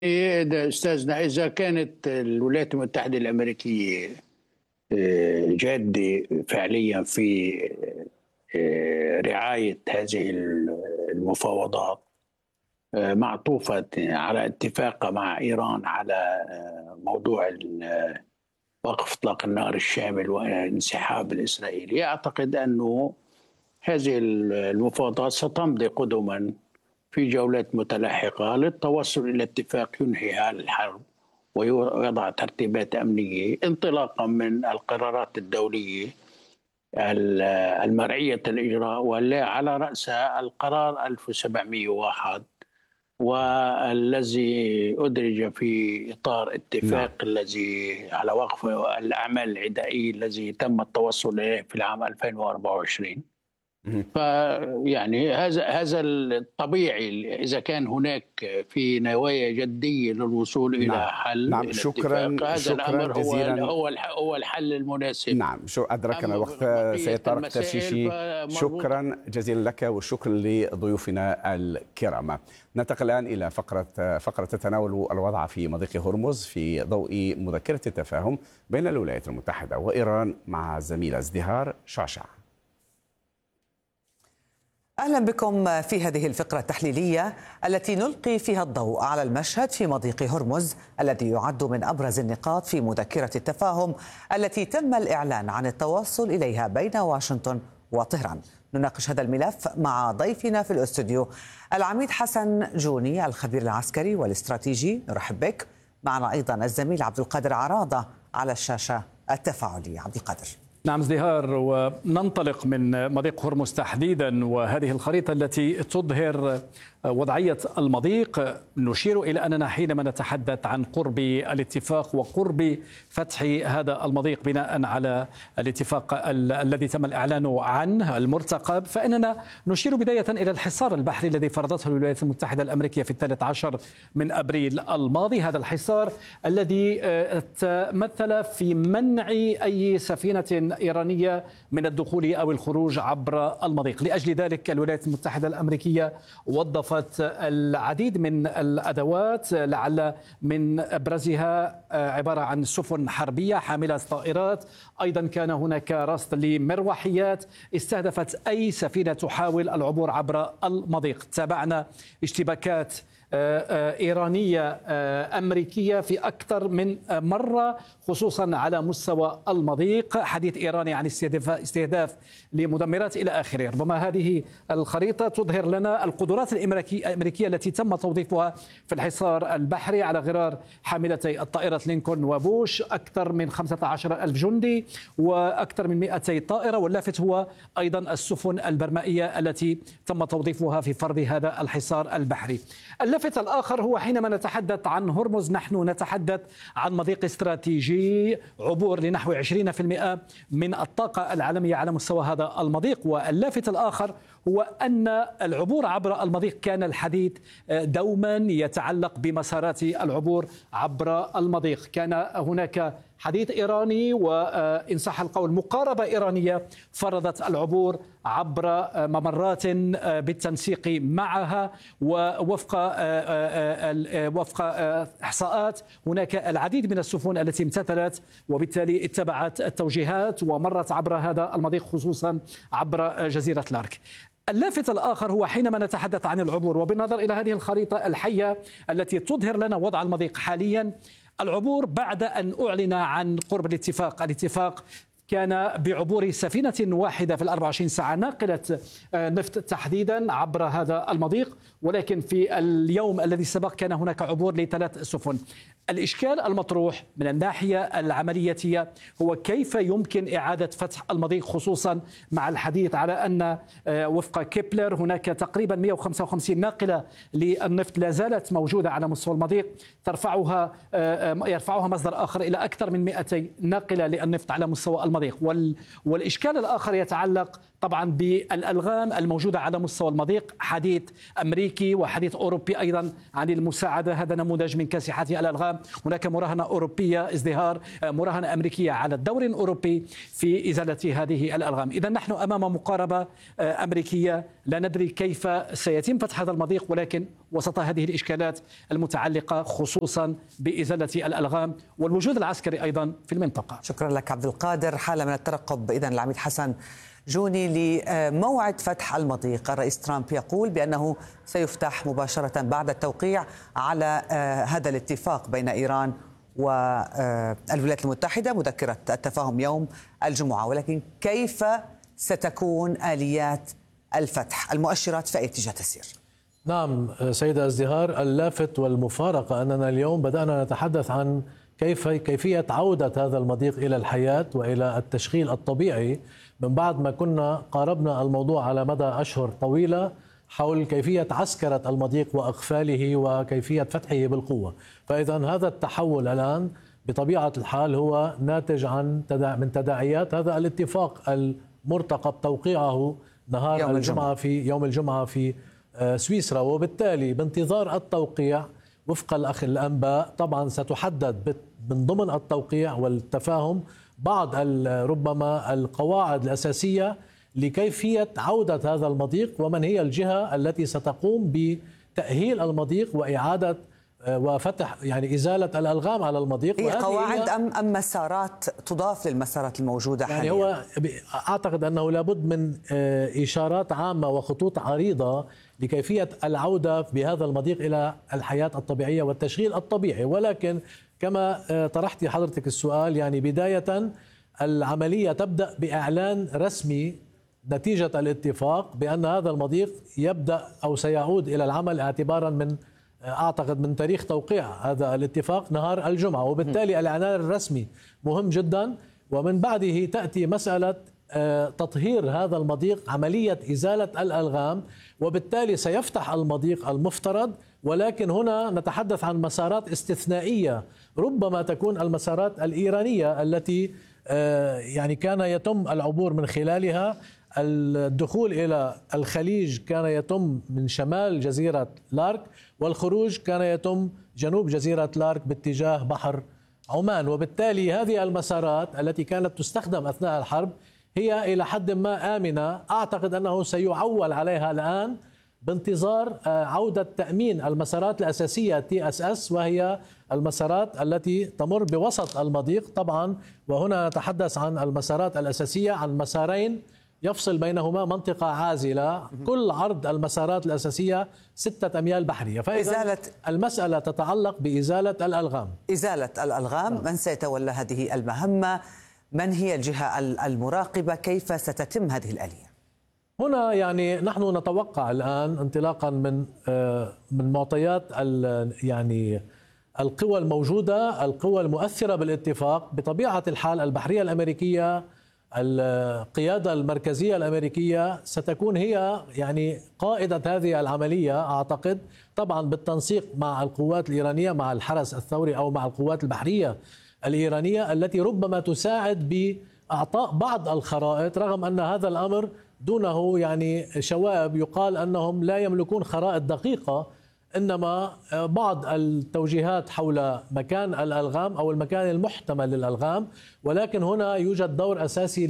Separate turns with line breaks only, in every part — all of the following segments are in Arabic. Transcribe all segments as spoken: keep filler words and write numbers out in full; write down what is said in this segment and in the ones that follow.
إيه ده أستاذنا، إذا كانت الولايات المتحدة الأمريكية آه، جادة فعليا في آه، رعاية هذه المفاوضات، آه، معطوفة على اتفاقها مع إيران على آه، موضوع ال- وقف إطلاق النار الشامل والانسحاب الإسرائيلي. أعتقد أنه هذه المفاوضات ستمضي قدما في جولات متلاحقة للتوصل إلى اتفاق ينهي الحرب ويضع ترتيبات أمنية انطلاقا من القرارات الدولية المرعية الإجراء، ولا على رأسها القرار ألف وسبعمئة وواحد، والذي أدرج في إطار
نعم.
اتفاق الذي على وقف الأعمال العدائية الذي تم التوصل إليه في العام ألفين وأربعة وعشرين.
مهم.
فيعني هذا هذا الطبيعي إذا كان هناك في نوايا جدية للوصول إلى
نعم.
حل
نعم.
إلى
شكرا
اتفاق، هذا
شكرا
الأمر هو
جزيلا.
هو الح- هو الحل المناسب.
نعم، شو أدركنا
أما
الوقت
بقية
سيد طارق
المسائل
ترشيشي.
فمربوطة.
شكرا جزيلا لك والشكر لضيوفنا الكرام. ننتقل الآن إلى فقرة فقرة تتناول الوضع في مضيق هرمز في ضوء مذكرة التفاهم بين الولايات المتحدة وإيران مع الزميلة ازدهار شعشع.
أهلا بكم في هذه الفقرة التحليلية التي نلقي فيها الضوء على المشهد في مضيق هرمز الذي يعد من أبرز النقاط في مذكرة التفاهم التي تم الإعلان عن التوصل إليها بين واشنطن وطهران. نناقش هذا الملف مع ضيفنا في الاستوديو العميد حسن جوني الخبير العسكري والاستراتيجي، نرحب بك. معنا أيضا الزميل عبد القادر عراضة على الشاشة التفاعلية. عبد القادر.
نعم ازدهار، وننطلق من مضيق هرمز تحديدا وهذه الخريطة التي تظهر وضعية المضيق. نشير إلى أننا حينما نتحدث عن قرب الاتفاق وقرب فتح هذا المضيق بناء على الاتفاق ال الذي تم الإعلان عنه المرتقب، فإننا نشير بداية إلى الحصار البحري الذي فرضته الولايات المتحدة الأمريكية في الثالث عشر من أبريل الماضي. هذا الحصار الذي تمثل في منع أي سفينة إيرانية من الدخول أو الخروج عبر المضيق. لأجل ذلك الولايات المتحدة الأمريكية وظفت العديد من الأدوات، لعل من أبرزها عبارة عن سفن حربية حاملة طائرات. أيضا كان هناك رصد لمروحيات استهدفت أي سفينة تحاول العبور عبر المضيق. تابعنا اشتباكات إيرانية أمريكية في أكثر من مرة خصوصا على مستوى المضيق، حديث إيراني عن استهداف لمدمرات إلى آخره. ربما هذه الخريطة تظهر لنا القدرات الأمريكية التي تم توظيفها في الحصار البحري على غرار حاملتي الطائرة لينكولن وبوش، أكثر من خمسة عشر ألف جندي وأكثر من مئتي طائرة. واللافت هو أيضا السفن البرمائية التي تم توظيفها في فرض هذا الحصار البحري. اللافت الآخر هو حينما نتحدث عن هرمز نحن نتحدث عن مضيق استراتيجي، عبور لنحو عشرين بالمئة من الطاقة العالمية على مستوى هذا المضيق. واللافت الآخر هو أن العبور عبر المضيق كان الحديث دوما يتعلق بمسارات العبور عبر المضيق. كان هناك حديث إيراني وإن صح القول مقاربة إيرانية فرضت العبور عبر ممرات بالتنسيق معها، ووفق وفق إحصاءات هناك العديد من السفن التي امتثلت وبالتالي اتبعت التوجيهات ومرت عبر هذا المضيق خصوصا عبر جزيرة لارك. اللافت الآخر هو حينما نتحدث عن العبور وبالنظر إلى هذه الخريطة الحية التي تظهر لنا وضع المضيق حاليا، العبور بعد أن أعلن عن قرب الاتفاق الاتفاق كان بعبور سفينة واحدة في الأربع وعشرين ساعة ناقلة نفط تحديدا عبر هذا المضيق، ولكن في اليوم الذي سبق كان هناك عبور لثلاث سفن. الإشكال المطروح من الناحية العملياتية هو كيف يمكن إعادة فتح المضيق، خصوصا مع الحديث على أن وفق كيبلر هناك تقريبا مئة وخمسة وخمسين ناقلة للنفط لا زالت موجودة على مستوى المضيق، ترفعها يرفعها مصدر آخر إلى أكثر من مئتي ناقلة للنفط على مستوى المضيق. والإشكال الآخر يتعلق طبعا بالألغام الموجودة على مستوى المضيق، حديث أمريكي وحديث أوروبي أيضا عن المساعدة. هذا نموذج من كاسحة الألغام. هناك مراهنة أوروبية ازدهار، مراهنة أمريكية على الدور الأوروبي في إزالة هذه الألغام. إذا نحن أمام مقاربة أمريكية، لا ندري كيف سيتم فتح هذا المضيق، ولكن وسط هذه الإشكالات المتعلقة خصوصا بإزالة الألغام والوجود العسكري أيضا في المنطقة.
شكرا لك عبد القادر. حالة من الترقب إذن العميد حسن جوني لموعد فتح المضيق. الرئيس ترامب يقول بأنه سيفتح مباشرة بعد التوقيع على هذا الاتفاق بين إيران والولايات المتحدة، مذكرة التفاهم يوم الجمعة، ولكن كيف ستكون آليات الفتح؟ المؤشرات في أي اتجاه تسير؟
نعم سيدة ازدهار، اللافت والمفارقة أننا اليوم بدأنا نتحدث عن كيف كيفية عودة هذا المضيق إلى الحياة وإلى التشغيل الطبيعي من بعد ما كنا قاربنا الموضوع على مدى أشهر طويلة حول كيفية عسكرة المضيق وإقفاله وكيفية فتحه بالقوة. فإذا هذا التحول الآن بطبيعة الحال هو ناتج عن من تداعيات هذا الاتفاق المرتقب توقيعه نهار يوم الجمعة في يوم الجمعة في سويسرا، وبالتالي بانتظار التوقيع وفق الأخ الأنباء طبعا ستحدد من ضمن التوقيع والتفاهم بعض ربما القواعد الأساسية لكيفية عودة هذا المضيق ومن هي الجهة التي ستقوم بتأهيل المضيق وإعادة وفتح يعني إزالة الألغام على المضيق.
هي قواعد أم أم مسارات تضاف للمسارات الموجودة
يعني
حاليا؟
هو أعتقد أنه لابد من إشارات عامة وخطوط عريضة لكيفية العودة بهذا المضيق إلى الحياة الطبيعية والتشغيل الطبيعي. ولكن كما طرحتي حضرتك السؤال، يعني بداية العملية تبدأ بإعلان رسمي نتيجة الاتفاق بأن هذا المضيق يبدأ أو سيعود إلى العمل اعتبارا من أعتقد من تاريخ توقيع هذا الاتفاق نهار الجمعة، وبالتالي الإعلان الرسمي مهم جدا. ومن بعده تأتي مسألة تطهير هذا المضيق، عملية إزالة الألغام، وبالتالي سيفتح المضيق المفترض. ولكن هنا نتحدث عن مسارات استثنائية ربما تكون المسارات الإيرانية التي يعني كان يتم العبور من خلالها. الدخول إلى الخليج كان يتم من شمال جزيرة لارك، والخروج كان يتم جنوب جزيرة لارك باتجاه بحر عمان. وبالتالي هذه المسارات التي كانت تستخدم أثناء الحرب هي إلى حد ما آمنة. أعتقد أنه سيعول عليها الآن بانتظار عودة تأمين المسارات الأساسية تي اس اس، وهي المسارات التي تمر بوسط المضيق طبعا. وهنا نتحدث عن المسارات الأساسية عن مسارين يفصل بينهما منطقة عازلة، كل عرض المسارات الأساسية ستة أميال بحرية. فإذا المسألة تتعلق بإزالة الألغام.
إزالة الألغام، من سيتولى هذه المهمة؟ من هي الجهة المراقبة؟ كيف ستتم هذه الآلية؟
هنا يعني نحن نتوقع الآن انطلاقا من من معطيات يعني القوى الموجودة، القوى المؤثرة بالاتفاق. بطبيعة الحال البحرية الأمريكية، القيادة المركزية الأمريكية ستكون هي يعني قائدة هذه العملية أعتقد، طبعا بالتنسيق مع القوات الإيرانية، مع الحرس الثوري أو مع القوات البحرية الإيرانية التي ربما تساعد بإعطاء بعض الخرائط، رغم أن هذا الأمر دونه يعني شوائب يقال أنهم لا يملكون خرائط دقيقة، إنما بعض التوجيهات حول مكان الألغام أو المكان المحتمل للألغام. ولكن هنا يوجد دور أساسي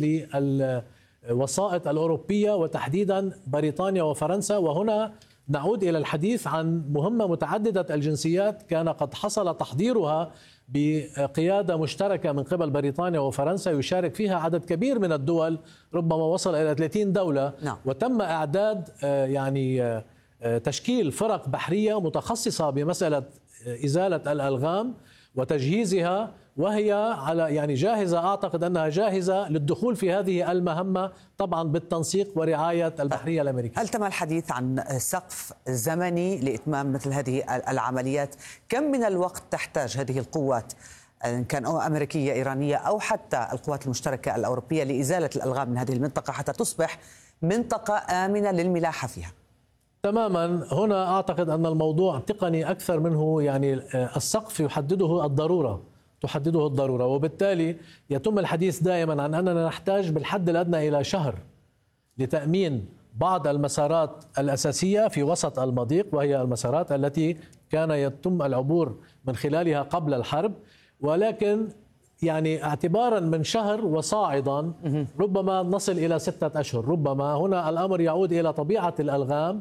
للوسائط الأوروبية وتحديدا بريطانيا وفرنسا. وهنا نعود إلى الحديث عن مهمة متعددة الجنسيات كان قد حصل تحضيرها بقيادة مشتركة من قبل بريطانيا وفرنسا، يشارك فيها عدد كبير من الدول، ربما وصل إلى ثلاثين دولة. نعم. وتم إعداد يعني تشكيل فرق بحرية متخصصة بمسألة إزالة الألغام وتجهيزها، وهي على يعني جاهزة، أعتقد أنها جاهزة للدخول في هذه المهمة طبعا بالتنسيق ورعاية البحرية الأمريكية.
هل تم الحديث عن سقف زمني لإتمام مثل هذه العمليات؟ كم من الوقت تحتاج هذه القوات إن كان أمريكية إيرانية أو حتى القوات المشتركة الأوروبية لإزالة الألغام من هذه المنطقة حتى تصبح منطقة آمنة للملاحة فيها؟
تماما. هنا أعتقد أن الموضوع تقني أكثر منه يعني السقف يحدده الضرورة تحدده الضرورة وبالتالي يتم الحديث دائما عن أننا نحتاج بالحد الأدنى إلى شهر لتأمين بعض المسارات الأساسية في وسط المضيق، وهي المسارات التي كان يتم العبور من خلالها قبل الحرب. ولكن يعني اعتبارا من شهر وصاعدا ربما نصل إلى ستة أشهر. ربما هنا الأمر يعود إلى طبيعة الألغام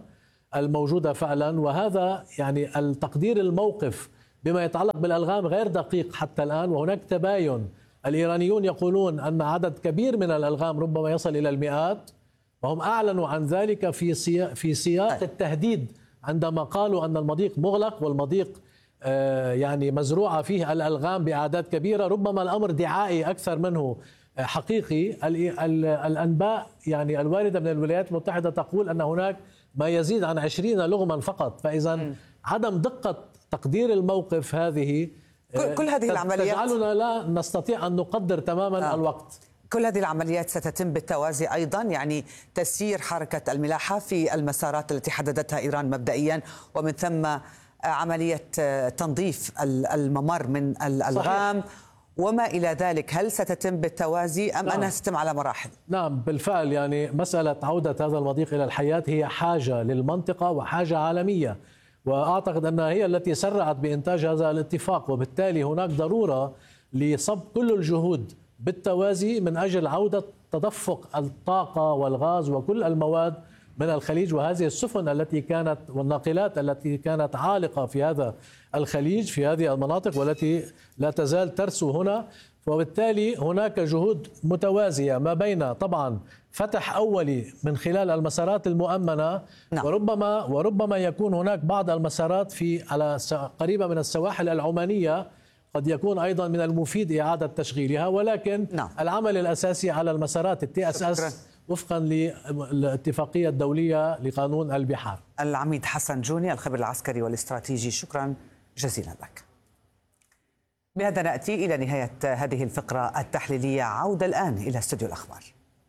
الموجودة فعلا. وهذا يعني التقدير الموقف بما يتعلق بالألغام غير دقيق حتى الآن، وهناك تباين. الإيرانيون يقولون أن عدد كبير من الألغام ربما يصل إلى المئات، وهم أعلنوا عن ذلك في سياق, في سياق التهديد عندما قالوا أن المضيق مغلق والمضيق يعني مزروعة فيه الألغام بأعداد كبيرة. ربما الأمر دعائي أكثر منه حقيقي. الأنباء يعني الواردة من الولايات المتحدة تقول أن هناك ما يزيد عن عشرين لغما فقط. فإذا عدم دقة تقدير الموقف هذه
كل هذه العمليات
تجعلنا لا نستطيع أن نقدر تماما آه. الوقت.
كل هذه العمليات ستتم بالتوازي أيضا، يعني تسيير حركة الملاحة في المسارات التي حددتها إيران مبدئيا، ومن ثم عملية تنظيف الممر من الألغام. صحيح. وما إلى ذلك، هل ستتم بالتوازي أم نعم. أنها ستتم على مراحل؟
نعم بالفعل، يعني مسألة عودة هذا المضيق إلى الحياة هي حاجة للمنطقة وحاجة عالمية، وأعتقد أنها هي التي سرعت بإنتاج هذا الاتفاق، وبالتالي هناك ضرورة لصب كل الجهود بالتوازي من أجل عودة تدفق الطاقة والغاز وكل المواد من الخليج. وهذه السفن التي كانت والناقلات التي كانت عالقة في هذا الخليج في هذه المناطق والتي لا تزال ترسو هنا. وبالتالي هناك جهود متوازية ما بين طبعا فتح أولي من خلال المسارات المؤمنة نعم. وربما وربما يكون هناك بعض المسارات في على قريبة من السواحل العمانية قد يكون أيضا من المفيد إعادة تشغيلها، ولكن نعم. العمل الأساسي على المسارات التي اس اس وفقا للاتفاقية الدولية لقانون البحار.
العميد حسن جوني الخبير العسكري والاستراتيجي، شكرا جزيلا لك. بهذا نأتي إلى نهاية هذه الفقرة التحليلية. عودة الآن إلى استوديو الأخبار.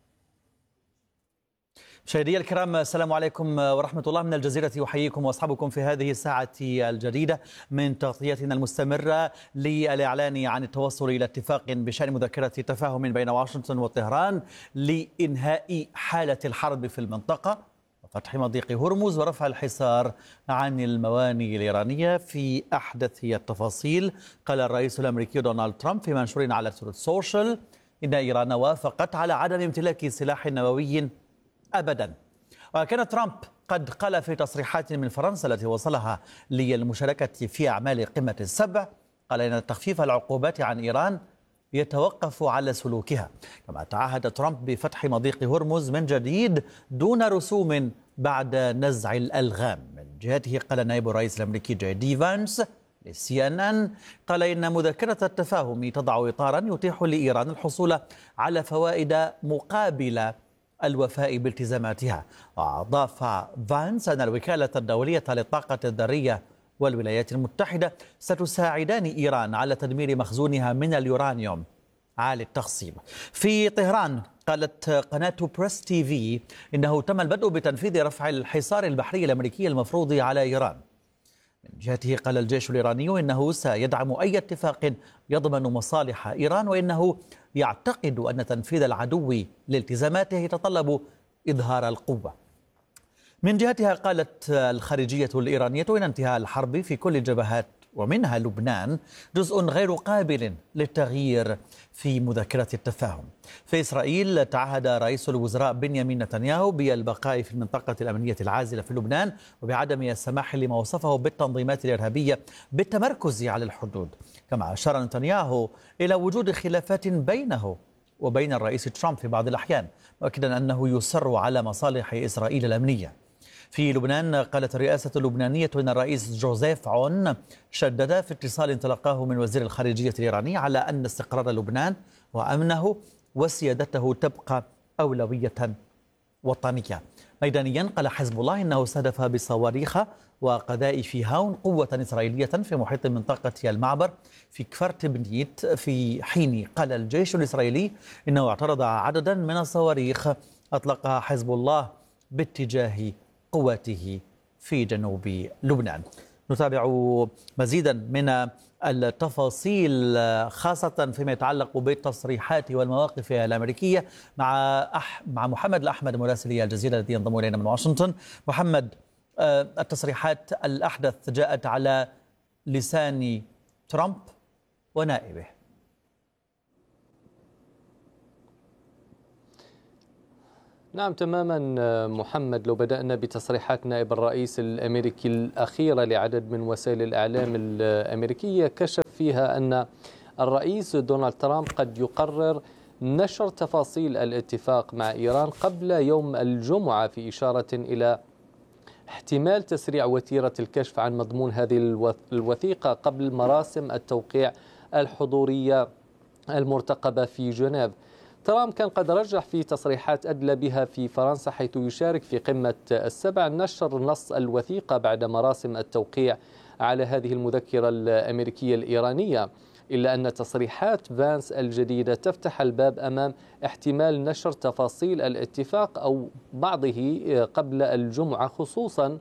مشاهدي الكرام، السلام عليكم ورحمة الله من الجزيرة، أحييكم وأصحابكم في هذه الساعة الجديدة من تغطيتنا المستمرة للإعلان عن التوصل إلى اتفاق بشأن مذكرة تفاهم بين واشنطن وطهران لإنهاء حالة الحرب في المنطقة وفتح مضيق هرمز ورفع الحصار عن الموانئ الإيرانية. في أحدث التفاصيل قال الرئيس الأمريكي دونالد ترامب في منشور على تروث سوشيال إن إيران وافقت على عدم امتلاك سلاح نووي أبدا. وكان ترامب قد قال في تصريحات من فرنسا التي وصلها للمشاركة في أعمال قمة السبع، قال إن تخفيف العقوبات عن إيران يتوقف على سلوكها. كما تعهد ترامب بفتح مضيق هرمز من جديد دون رسوم بعد نزع الألغام. من جهته قال نائب الرئيس الأمريكي جي دي فانس للسي ان ان قال إن مذكرة التفاهم تضع إطارا يتيح لإيران الحصول على فوائد مقابل الوفاء بالتزاماتها. وأضاف فانس أن الوكالة الدولية للطاقة الذرية والولايات المتحدة ستساعدان إيران على تدمير مخزونها من اليورانيوم عالي التخصيب. في طهران قالت قناة بريس تي في إنه تم البدء بتنفيذ رفع الحصار البحري الأمريكي المفروض على إيران. من جهته قال الجيش الإيراني إنه سيدعم أي اتفاق يضمن مصالح إيران، وإنه يعتقد أن تنفيذ العدو لالتزاماته يتطلب إظهار القوة. من جهتها قالت الخارجية الإيرانية إن انتهاء الحرب في كل الجبهات ومنها لبنان جزء غير قابل للتغيير في مذكرة التفاهم. في إسرائيل تعهد رئيس الوزراء بنيامين نتنياهو بالبقاء في المنطقة الأمنية العازلة في لبنان وبعدم السماح لما وصفه بالتنظيمات الإرهابية بالتمركز على الحدود. كما أشار نتنياهو إلى وجود خلافات بينه وبين الرئيس ترامب في بعض الأحيان، مؤكدا أنه يصر على مصالح إسرائيل الأمنية. في لبنان قالت الرئاسة اللبنانية أن الرئيس جوزيف عون شدد في اتصال تلقاه من وزير الخارجية الإيراني على أن استقرار لبنان وأمنه وسيادته تبقى أولوية وطنية. ميدانيا قال حزب الله إنه استهدف بصواريخ وقذائف هاون قوة إسرائيلية في محيط منطقة المعبر في كفر بنيت، في حين قال الجيش الإسرائيلي إنه اعترض عددا من الصواريخ أطلقها حزب الله باتجاه قواته في جنوب لبنان. نتابع مزيدا من التفاصيل خاصة فيما يتعلق بالتصريحات والمواقف الأمريكية مع أح مع محمد الأحمد مراسلي الجزيرة الذي ينضم إلينا من واشنطن. محمد، التصريحات الأحدث جاءت على لسان ترامب ونائبه.
نعم تماما محمد. لو بدأنا بتصريحات نائب الرئيس الأمريكي الأخيرة لعدد من وسائل الإعلام الأمريكية، كشف فيها أن الرئيس دونالد ترامب قد يقرر نشر تفاصيل الاتفاق مع إيران قبل يوم الجمعة، في إشارة إلى احتمال تسريع وتيرة الكشف عن مضمون هذه الوثيقة قبل مراسم التوقيع الحضورية المرتقبة في جنيف. ترامب كان قد رجح في تصريحات أدلى بها في فرنسا، حيث يشارك في قمة السبع، نشر نص الوثيقة بعد مراسم التوقيع على هذه المذكرة الأمريكية الإيرانية، إلا أن تصريحات فانس الجديدة تفتح الباب أمام احتمال نشر تفاصيل الاتفاق أو بعضه قبل الجمعة، خصوصا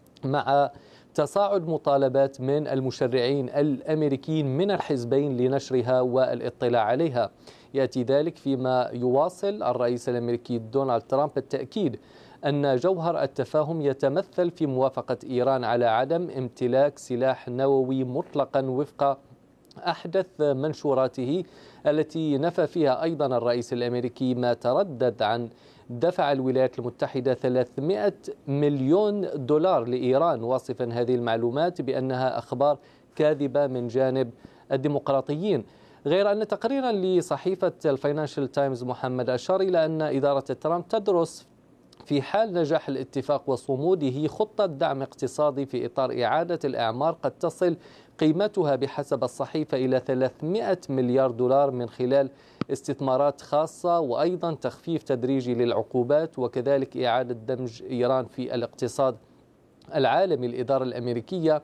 مع تصاعد مطالبات من المشرعين الأمريكيين من الحزبين لنشرها والاطلاع عليها. يأتي ذلك فيما يواصل الرئيس الأمريكي دونالد ترامب التأكيد أن جوهر التفاهم يتمثل في موافقة إيران على عدم امتلاك سلاح نووي مطلقا وفق أحدث منشوراته، التي نفى فيها أيضا الرئيس الأمريكي ما تردد عن دفع الولايات المتحدة ثلاثمائة مليون دولار لإيران، واصفا هذه المعلومات بأنها أخبار كاذبة من جانب الديمقراطيين. غير أن تقريرا لصحيفة الفاينانشال تايمز محمد أشار إلى أن إدارة ترامب تدرس في حال نجاح الاتفاق وصموده خطة دعم اقتصادي في إطار إعادة الإعمار قد تصل قيمتها بحسب الصحيفة إلى ثلاثمائة مليار دولار من خلال استثمارات خاصة، وأيضا تخفيف تدريجي للعقوبات، وكذلك إعادة دمج إيران في الاقتصاد العالمي. الإدارة الأمريكية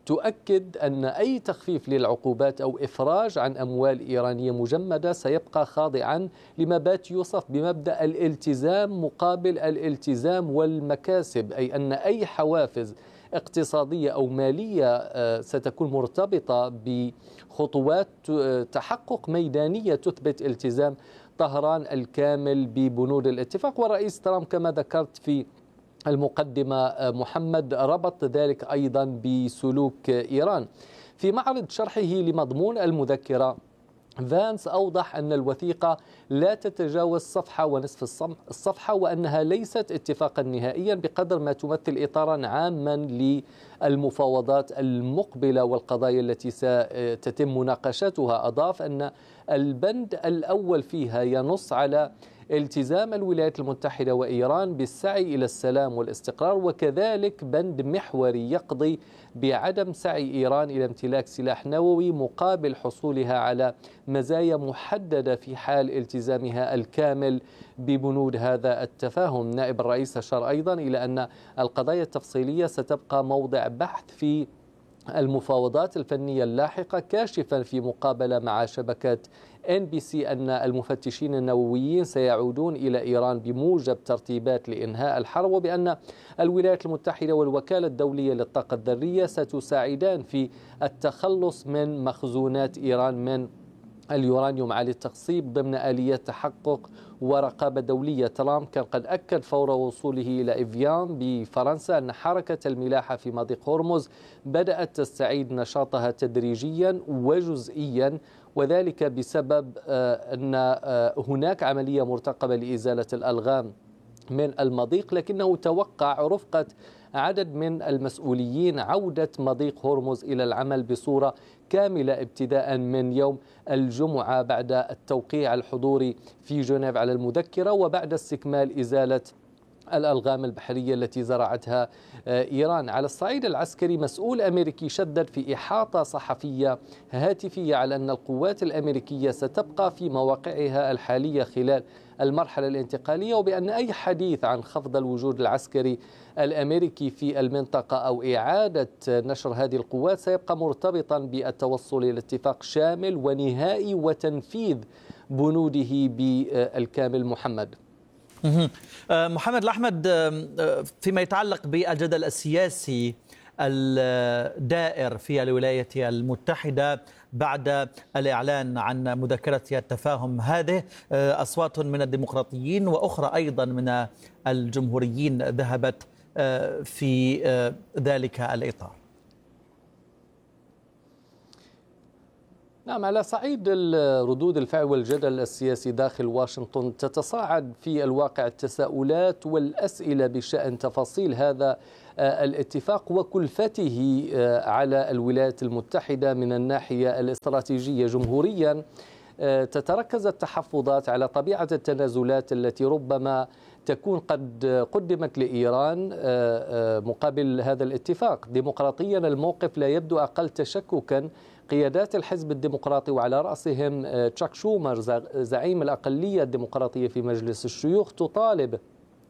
تؤكد أن أي تخفيف للعقوبات أو إفراج عن أموال إيرانية مجمدة سيبقى خاضعا لما بات يوصف بمبدأ الالتزام مقابل الالتزام والمكاسب، أي أن أي حوافز اقتصادية أو مالية ستكون مرتبطة بخطوات تحقق ميدانية تثبت التزام طهران الكامل ببنود الاتفاق. والرئيس ترامب كما ذكرت في المقدمة محمد ربط ذلك أيضا بسلوك إيران. في معرض شرحه لمضمون المذكرة، فانس أوضح أن الوثيقة لا تتجاوز صفحة ونصف الصفحة، وأنها ليست اتفاقا نهائيا بقدر ما تمثل إطارا عاما للمفاوضات المقبلة والقضايا التي ستتم مناقشتها. أضاف أن البند الأول فيها ينص على التزام الولايات المتحدة وإيران بالسعي إلى السلام والاستقرار، وكذلك بند محوري يقضي بعدم سعي إيران إلى امتلاك سلاح نووي مقابل حصولها على مزايا محددة في حال التزامها الكامل ببنود هذا التفاهم. نائب الرئيس أشار أيضا إلى أن القضايا التفصيلية ستبقى موضع بحث في المفاوضات الفنية اللاحقة، كاشفا في مقابلة مع شبكة إن بي سي أن المفتشين النوويين سيعودون إلى إيران بموجب ترتيبات لإنهاء الحرب، وبأن الولايات المتحدة والوكالة الدولية للطاقة الذرية ستساعدان في التخلص من مخزونات إيران من اليورانيوم عالي التخصيب ضمن آليات تحقق ورقابة دولية. ترامب كان قد أكد فور وصوله إلى إيفيان بفرنسا أن حركة الملاحة في مضيق هرمز بدأت تستعيد نشاطها تدريجيا وجزئيا، وذلك بسبب أن هناك عملية مرتقبة لإزالة الألغام من المضيق، لكنه توقع رفقة عدد من المسؤولين عودة مضيق هرمز إلى العمل بصورة كاملة ابتداء من يوم الجمعة بعد التوقيع الحضوري في جنيف على المذكرة، وبعد استكمال إزالة الألغام البحرية التي زرعتها إيران. على الصعيد العسكري، مسؤول أمريكي شدد في إحاطة صحفية هاتفية على أن القوات الأمريكية ستبقى في مواقعها الحالية خلال المرحلة الانتقالية، وبأن أي حديث عن خفض الوجود العسكري الأمريكي في المنطقة أو إعادة نشر هذه القوات سيبقى مرتبطا بالتوصل إلى اتفاق شامل ونهائي وتنفيذ بنوده بالكامل. محمد
محمد الأحمد، فيما يتعلق بالجدل السياسي الدائر في الولايات المتحدة بعد الإعلان عن مذكرة التفاهم هذه، أصوات من الديمقراطيين وأخرى أيضا من الجمهوريين ذهبت في ذلك الإطار.
نعم، على صعيد ردود الفعل والجدل السياسي داخل واشنطن تتصاعد في الواقع التساؤلات والأسئلة بشأن تفاصيل هذا الاتفاق وكلفته على الولايات المتحدة من الناحية الاستراتيجية. جمهوريا تتركز التحفظات على طبيعة التنازلات التي ربما تكون قد قدمت لإيران مقابل هذا الاتفاق. ديمقراطيا الموقف لا يبدو أقل تشككا. قيادات الحزب الديمقراطي وعلى رأسهم تشاك شومر زعيم الأقلية الديمقراطية في مجلس الشيوخ تطالب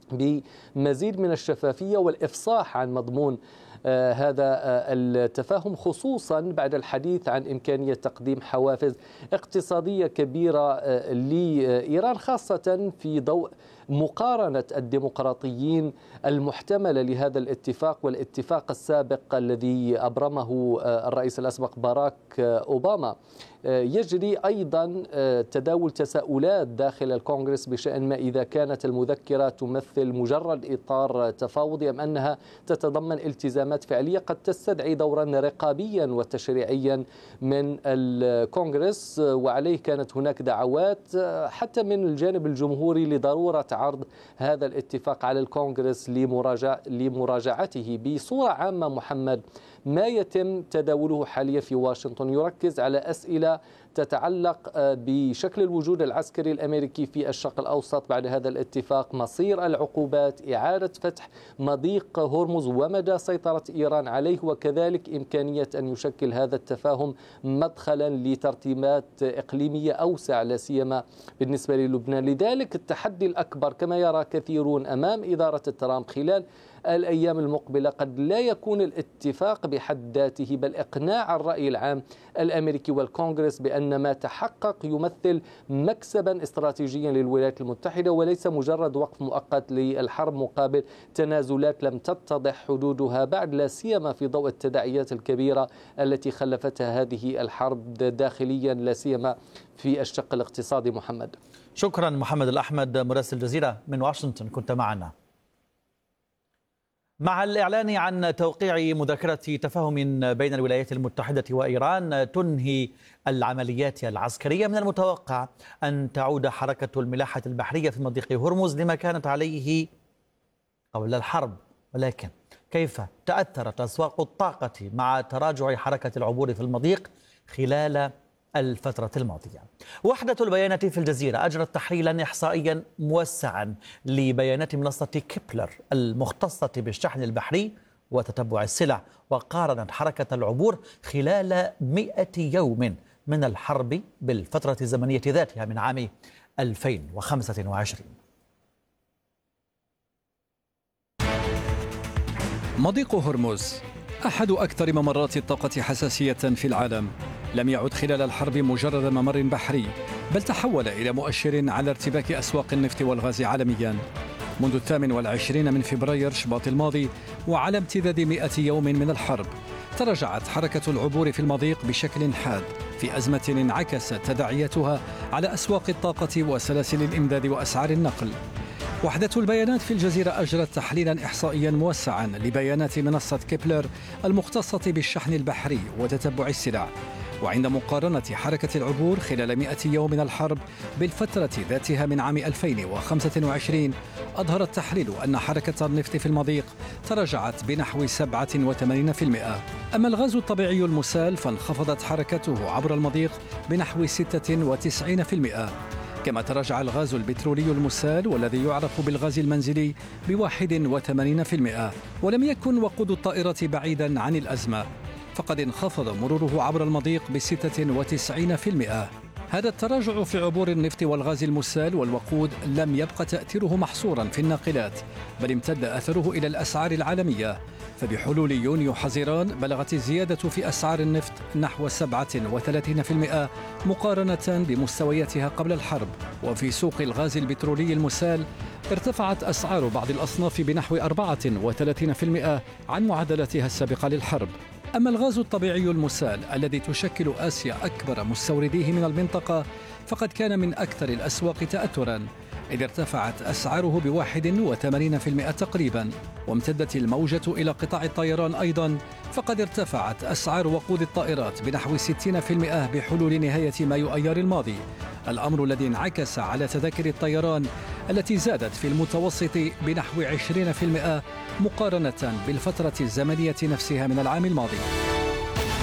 بمزيد من الشفافية والإفصاح عن مضمون آه هذا آه التفاهم، خصوصا بعد الحديث عن إمكانية تقديم حوافز اقتصادية كبيرة آه لإيران، خاصة في ضوء مقارنة الديمقراطيين المحتملة لهذا الاتفاق والاتفاق السابق الذي أبرمه آه الرئيس الأسبق باراك آه أوباما. يجري أيضا تداول تساؤلات داخل الكونغرس بشأن ما إذا كانت المذكرة تمثل مجرد إطار تفاوضي أم أنها تتضمن التزامات فعلية قد تستدعي دورا رقابيا وتشريعيا من الكونغرس. وعليه كانت هناك دعوات حتى من الجانب الجمهوري لضرورة عرض هذا الاتفاق على الكونغرس لمراجع لمراجعته. بصورة عامة محمد، ما يتم تداوله حاليا في واشنطن يركز على أسئلة تتعلق بشكل الوجود العسكري الأمريكي في الشرق الأوسط بعد هذا الاتفاق، مصير العقوبات، إعادة فتح مضيق هرمز ومدى سيطرة إيران عليه، وكذلك إمكانية أن يشكل هذا التفاهم مدخلا لترتيبات إقليمية أوسع لا سيما بالنسبة للبنان. لذلك التحدي الأكبر كما يرى كثيرون أمام إدارة ترامب خلال الأيام المقبلة قد لا يكون الاتفاق بحد ذاته، بل إقناع الرأي العام الأمريكي والكونغرس بأن ما تحقق يمثل مكسبا استراتيجيا للولايات المتحدة وليس مجرد وقف مؤقت للحرب مقابل تنازلات لم تتضح حدودها بعد، لا سيما في ضوء التداعيات الكبيرة التي خلفتها هذه الحرب داخليا لا سيما في الشق الاقتصادي. محمد،
شكرا محمد الأحمد مراسل الجزيرة من واشنطن، كنت معنا. مع الإعلان عن توقيع مذكرة تفاهم بين الولايات المتحدة وإيران تنهي العمليات العسكرية، من المتوقع أن تعود حركة الملاحة البحرية في مضيق هرمز لما كانت عليه قبل الحرب. ولكن كيف تأثرت أسواق الطاقة مع تراجع حركة العبور في المضيق خلال الفترة الماضية؟ وحدة البيانات في الجزيرة أجرت تحليلا إحصائيا موسعا لبيانات منصة كيبلر المختصة بالشحن البحري وتتبع السلع، وقارنت حركة العبور خلال مئة يوم من الحرب بالفترة الزمنية ذاتها من عام ألفين وخمسة وعشرين.
مضيق هرمز أحد أكثر ممرات الطاقة حساسية في العالم، لم يعد خلال الحرب مجرد ممر بحري، بل تحول إلى مؤشر على ارتباك أسواق النفط والغاز عالميا. منذ الثامن والعشرين من فبراير شباط الماضي وعلى امتداد مئة يوم من الحرب، تراجعت حركة العبور في المضيق بشكل حاد في أزمة انعكست تداعياتها على أسواق الطاقة وسلاسل الإمداد وأسعار النقل. وحدة البيانات في الجزيرة أجرت تحليلا إحصائيا موسعا لبيانات منصة كيبلر المختصة بالشحن البحري وتتبع السلع، وعند مقارنة حركة العبور خلال مئة يوم من الحرب بالفترة ذاتها من عام ألفين وخمسة وعشرين، أظهر التحليل أن حركة النفط في المضيق تراجعت بنحو سبعة وثمانين بالمئة. أما الغاز الطبيعي المسال فانخفضت حركته عبر المضيق بنحو ستة وتسعين بالمئة، كما تراجع الغاز البترولي المسال والذي يعرف بالغاز المنزلي بواحد وثمانين بالمئة. ولم يكن وقود الطائرة بعيدا عن الأزمة، فقد انخفض مروره عبر المضيق بستة وتسعين بالمئة. هذا التراجع في عبور النفط والغاز المسال والوقود لم يبقى تأثيره محصورا في الناقلات، بل امتد أثره إلى الأسعار العالمية. فبحلول يونيو حزيران بلغت الزيادة في أسعار النفط نحو سبعة وثلاثين بالمئة مقارنة بمستوياتها قبل الحرب. وفي سوق الغاز البترولي المسال ارتفعت أسعار بعض الأصناف بنحو أربعة وثلاثين بالمئة عن معدلاتها السابقة للحرب. أما الغاز الطبيعي المسال الذي تشكل آسيا أكبر مستورديه من المنطقة فقد كان من أكثر الأسواق تأثرا، إذ ارتفعت أسعاره بواحد وثمانين بالمئة تقريبا. وامتدت الموجة إلى قطاع الطيران أيضا، فقد ارتفعت أسعار وقود الطائرات بنحو ستين بالمئة بحلول نهاية مايو أيار الماضي، الأمر الذي انعكس على تذاكر الطيران التي زادت في المتوسط بنحو عشرين بالمئة مقارنة بالفترة الزمنية نفسها من العام الماضي.